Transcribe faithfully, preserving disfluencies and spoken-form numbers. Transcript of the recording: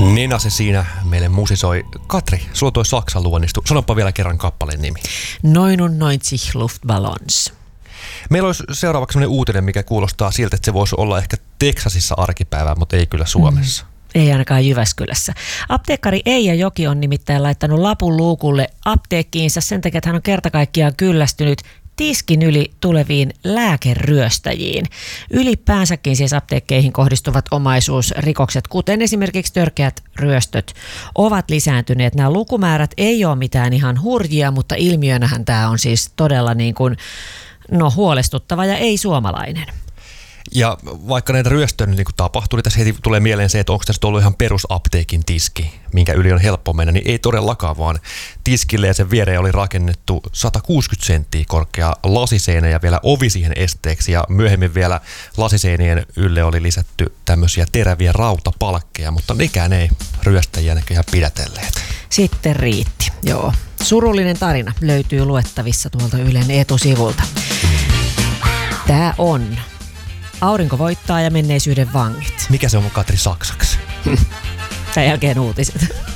Nina se siinä meille musisoi. Katri, sulla toi Saksan luonnistu. Sanopa vielä kerran kappaleen nimi. neunundneunzig Luftballons. Meillä olisi seuraavaksi sellainen uutinen, mikä kuulostaa siltä, että se voisi olla ehkä Teksasissa arkipäivää, mutta ei kyllä Suomessa. Mm. Ei ainakaan Jyväskylässä. Apteekkari Eija Joki on nimittäin laittanut lapun luukulle apteekkiinsa sen takia, että hän on kerta kaikkiaan kyllästynyt tiskin yli tuleviin lääkeryöstäjiin. Ylipäänsäkin siis apteekkeihin kohdistuvat omaisuusrikokset, kuten esimerkiksi törkeät ryöstöt, ovat lisääntyneet. Nämä lukumäärät ei ole mitään ihan hurjia, mutta ilmiönähän tämä on siis todella niin kuin, no, huolestuttava ja ei suomalainen. Ja vaikka näitä ryöstöjä niin tapahtuu, niin tässä heti tulee mieleen se, että onko tässä ollut ihan perusapteekin tiski, minkä yli on helppo mennä, niin ei todellakaan, vaan tiskille ja sen viereen oli rakennettu sata kuusikymmentä senttiä korkea lasiseinä ja vielä ovi siihen esteeksi, ja myöhemmin vielä lasiseinien ylle oli lisätty tämmöisiä teräviä rautapalkkeja, mutta nekään ei ryöstäjiä näköjään pidätelleet. Sitten riitti, joo. Surullinen tarina löytyy luettavissa tuolta Ylen etusivulta. Tämä on Aurinko voittaa ja menneisyyden vangit. Mikä se on, Katri, saksaksi? Tämän jälkeen uutiset.